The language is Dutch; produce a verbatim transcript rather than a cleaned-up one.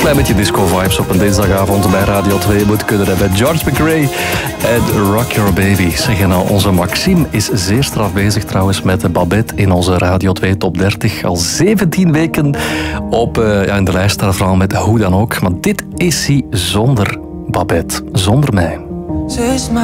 klein beetje disco-vibes op een dinsdagavond bij Radio twee moet kunnen hebben. George McRae en Rock Your Baby. Zeggen nou, onze Maxime is zeer straf bezig trouwens met de Babette in onze Radio twee Top dertig. Al zeventien weken op, uh, ja, in de lijst staan vooral met Hoe dan ook. Maar dit is hij zonder Babette, zonder mij. Ze is